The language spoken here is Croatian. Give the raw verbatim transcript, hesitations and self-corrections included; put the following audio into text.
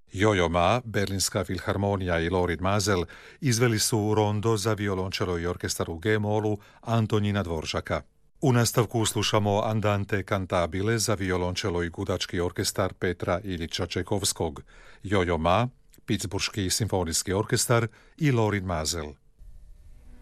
Jojo Ma, Berlinska filharmonija i Lorin Maazel izveli su rondo za violončelo i orkestar u G-molu Antonina Dvoržaka. U nastavku slušamo Andante cantabile za violončelo i gudački orkestar Petra Iljiča Čajkovskog, Jojo Ma, Pittsburški simfonijski orkestar i Lorin Maazel.